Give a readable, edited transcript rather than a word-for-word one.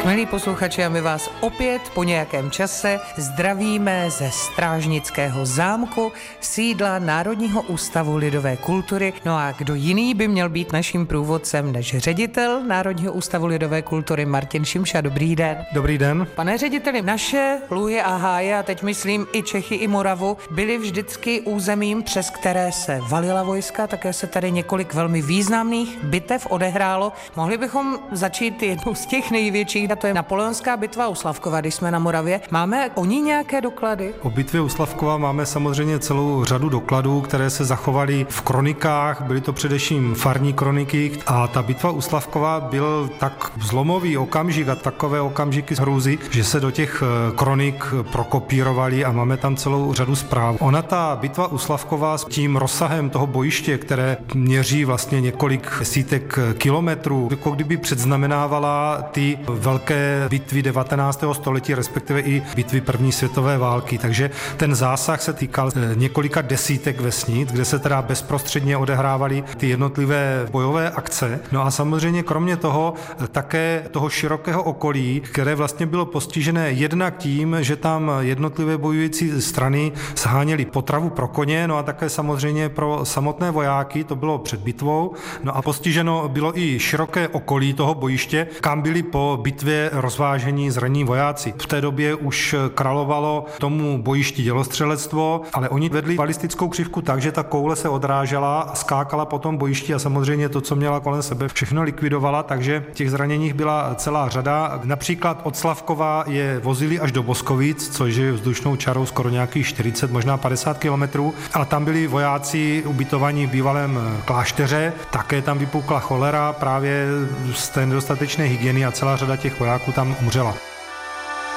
Milí posluchači, a my vás opět po nějakém čase zdravíme ze Strážnického zámku, sídla Národního ústavu lidové kultury. No a kdo jiný by měl být naším průvodcem než ředitel Národního ústavu lidové kultury Martin Šimša. Dobrý den. Dobrý den. Pane řediteli, naše lůje a háje, a teď myslím i Čechy, i Moravu, byly vždycky územím, přes které se valila vojska, také se tady několik velmi významných bitev odehrálo. Mohli bychom začít jednou z těch největších, a to je Napoleonská bitva u Slavkova, když jsme na Moravě. Máme o ní nějaké doklady? O bitvě u Slavkova máme samozřejmě celou řadu dokladů, které se zachovaly v kronikách, byly to především farní kroniky, a ta bitva u Slavkova byl tak zlomový okamžik a takové okamžiky z hrůzy, že se do těch kronik prokopírovaly a máme tam celou řadu zpráv. Ona ta bitva u Slavkova s tím rozsahem toho bojiště, které měří vlastně několik desítek kilometrů, jako kdyby předznamenávala ty velké bitvy 19. století, respektive i bitvy první světové války. Takže ten zásah se týkal několika desítek vesnic, kde se teda bezprostředně odehrávaly ty jednotlivé bojové akce. No a samozřejmě kromě toho také toho širokého okolí, které vlastně bylo postižené jednak tím, že tam jednotlivé bojující strany sháněly potravu pro koně, no a také samozřejmě pro samotné vojáky, to bylo před bitvou. No a postiženo bylo i široké okolí toho bojiště, kam byli po bitvě rozvážení zranění vojáci. V té době už královalo tomu bojišti dělostřelectvo, ale oni vedli balistickou křivku tak, že ta koule se odrážela a skákala po tom bojišti a samozřejmě to, co měla kolem sebe, všechno likvidovala, takže těch zraněních byla celá řada. Například od Slavkova je vozili až do Boskovic, což je vzdušnou čarou skoro nějakých 40, možná 50 kilometrů, a tam byli vojáci ubytovaní v bývalém klášteře, také tam vypukla cholera právě z té nedostatečné hygieny a celá řada těch vojáků tam umřela.